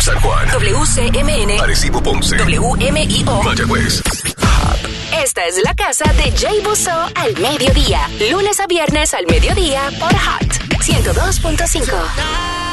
San Juan. WCMN. Arecibo, Ponce. WMIO. Mayagüez. Esta es la casa de Jay Busso al mediodía. Lunes a viernes al mediodía por Hot 102.5.